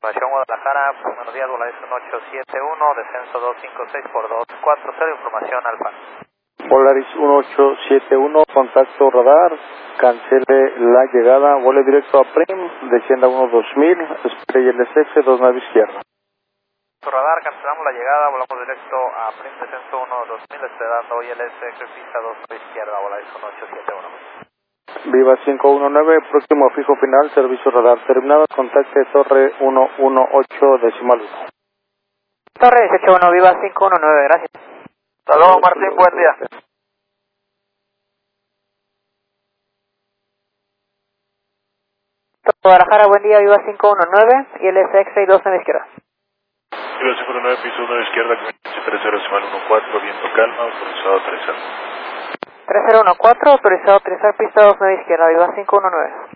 Información Guadalajara, buenos días, Volaris 1871, descenso 256 por 240, información Alfa. Volaris 1871, contacto radar, cancele la llegada, vuele directo a Prim, descienda 12000, espere ILSF 29 izquierda. Radar, cancelamos la llegada, volamos directo a Prim, descenso 12000, esperando ILSF, pista 2 izquierda, Volaris 1871. Viva 519, próximo fijo final, servicio radar terminado, contacte Torre 118, decimal 1. Torre 181, Viva 519, gracias. Hasta luego, Martín, buen día. Guadalajara, buen día, Viva 519, y el SX 29 izquierda. Viva 519, piso 1 izquierda, 30 viento calma, autorizado a aterrizar. 3014, autorizado a aterrizar, pista 29 izquierda, Viva 519.